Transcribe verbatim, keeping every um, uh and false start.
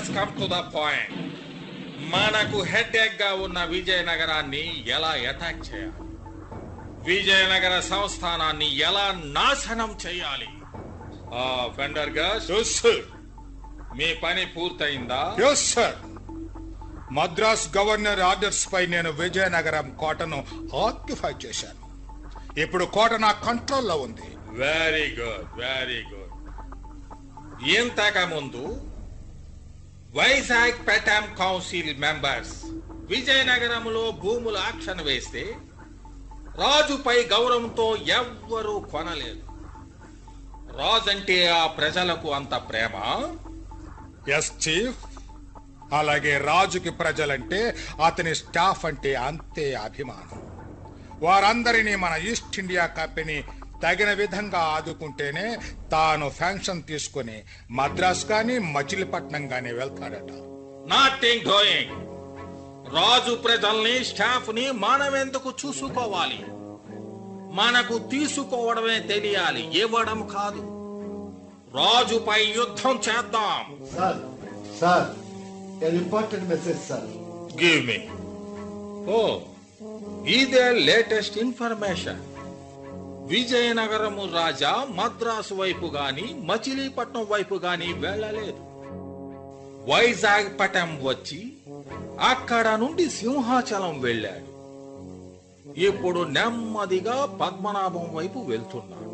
Let's come to the point. మనకు headache గా ఉన్న విజయనగరాన్ని ఎలా అటాక్ చేయాలి, విజయనగర సంస్థానాన్ని ఎలా నాశనం చేయాలి? ఆ ఫెండర్ గాస్, మీ పని పూర్తయిందా? Yes sir. Madras governor orders పై నేను విజయనగరం కోటను ఆక్యుపై చేశాను. ఇప్పుడు కోట నా కంట్రోల్లో ఉంది. Very good, very good. ఇంతకు ముందు వైజాగ్ పెటామ్ కౌన్సిల్ మెంబర్స్ విజయనగరంలో భూములు ఆక్షన్ వేస్తే రాజుపై గౌరవంతో ఎవ్వరూ కొనలేదు. రాజంటే ఆ ప్రజలకు అంత ప్రేమ. Yes chief. అలాగే రాజుకి ప్రజలంటే, అతని స్టాఫ్ అంటే అంతే అభిమానం. వారందరినీ మన ఈస్ట్ ఇండియా కంపెనీ తగిన విధంగా ఆదుకుంటేనే తాను ఫ్యాంక్షన్ తీసుకుని మద్రాస్ గాని మచిలీపట్నం గాని వెళ్తాడట. NATing doing. రాజు ప్రజల్ని, స్టాఫ్ ని మనం ఎందుకు చూసుకోవాలి? మనకు తీసుకోవడమే తెలియాలి, ఇవ్వడం కాదు. రాజుపై యుద్ధం చేద్దాం. Sir sir an important message, sir. Give me. Oh, ఇదే లేటెస్ట్ ఇన్ఫర్మేషన్. విజయనగరము రాజా మద్రాసు వైపు గాని మచిలీపట్నం వైపు గాని వెళ్ళలేదు. వైజాగ్ పటం వచ్చి అక్కడ నుండి సింహాచలం వెళ్ళాడు. ఇప్పుడు నెమ్మదిగా పద్మనాభం వైపు వెళ్తున్నాడు.